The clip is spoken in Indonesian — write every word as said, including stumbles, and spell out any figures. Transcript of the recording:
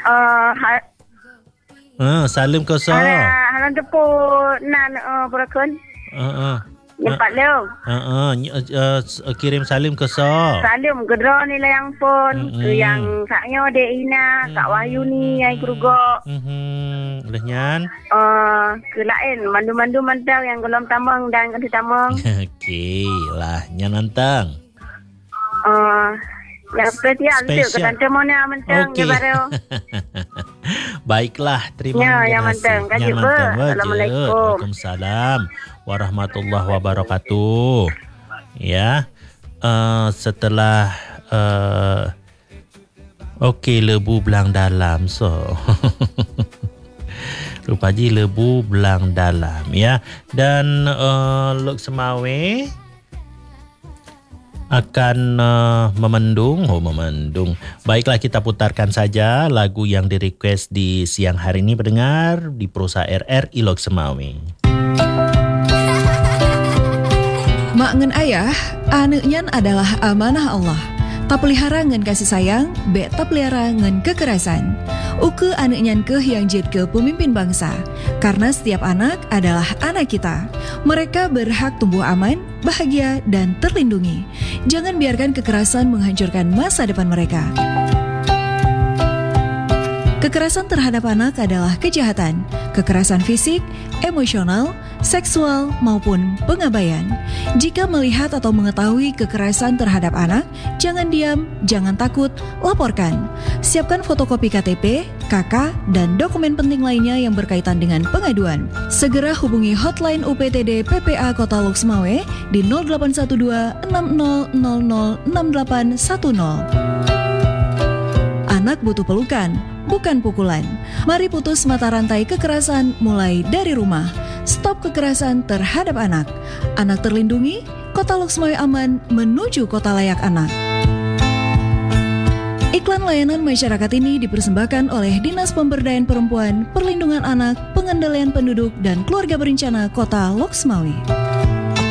Uh, ha, uh, salim ke so. Halan tepuk nan uh, berakun. Uh, uh. Cepat leu. Uh, uh, uh, uh, kirim salim ke so. Salim gedro ni lah yang pun. Mm-hmm. Ke yang kaknya Dek Ina, mm-hmm. Kak Wahyu ni yang kerugok. Mhm. Dah nyan. Uh, ke lain mandu-mandu mantau yang gelom tamang dan ganti tamang. Okey lah nyan antang. Uh, yang spesial tu ke tante Mona mentang okay. dia baru. Baiklah, terima ya, kasih. Yang mentang kasih ber. Assalamualaikum. Waalaikumsalam warahmatullahi wabarakatuh. Ya. Uh, setelah uh, okey lebu belang dalam so. Rupaji lebu belang dalam ya. Dan uh, Lok Semawe akan uh, memendung, oh memendung. Baiklah kita putarkan saja lagu yang di-request di siang hari ini pendengar di Prosa R R I Lok Semawe. Mak ngen ayah, anaknya adalah amanah Allah. Tak pelihara ngen kasih sayang, be tak pelihara ngen kekerasan. Uke anaknya ke yang jid ke pemimpin bangsa. Karena setiap anak adalah anak kita. Mereka berhak tumbuh aman, bahagia, dan terlindungi. Jangan biarkan kekerasan menghancurkan masa depan mereka. Kekerasan terhadap anak adalah kejahatan, kekerasan fisik, emosional, seksual, maupun pengabaian. Jika melihat atau mengetahui kekerasan terhadap anak, jangan diam, jangan takut, laporkan. Siapkan fotokopi K T P, K K, dan dokumen penting lainnya yang berkaitan dengan pengaduan. Segera hubungi hotline U P T D P P A Kota Lok Semawe di nol delapan satu dua enam nol nol nol enam delapan satu nol. Anak butuh pelukan, bukan pukulan. Mari putus mata rantai kekerasan mulai dari rumah. Stop kekerasan terhadap anak. Anak terlindungi, Kota Lok Semawe aman menuju kota layak anak. Iklan layanan masyarakat ini dipersembahkan oleh Dinas Pemberdayaan Perempuan, Perlindungan Anak, Pengendalian Penduduk, dan Keluarga Berencana Kota Lok Semawe.